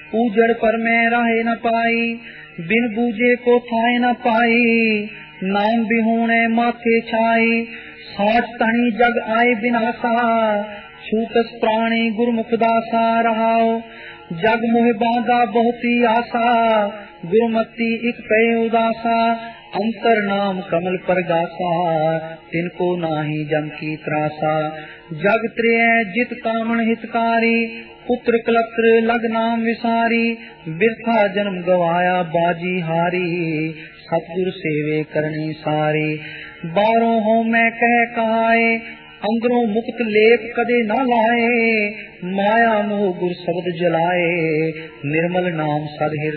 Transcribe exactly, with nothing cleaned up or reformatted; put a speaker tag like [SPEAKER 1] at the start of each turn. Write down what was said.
[SPEAKER 1] उजड़ पर मैं राहे न पाई, बिन बूझे को थाए न पाई। नाम बिहूणे माथे छाई, साठ तणी जग आए बिनासा। छूटस प्राणी गुरमुख दासा, रहाओ जग मोह बांधा बहुती आशा। गुरुमति इक पे उदासा, अंतर नाम कमल पर गासा। तिनको नाही जम की त्रासा, जग त्रय जित कामन हितकारी। पुत्र कलत्र लग नाम विसारी, बिरथा जन्म गवाया बाजी हारी। सतगुरु सेवे करनी सारी, बारों हो मैं कह कहाए। अंदरों मुक्त लेप कदे न लाए, माया मोह गुर शब्द जलाए। निर्मल नाम सद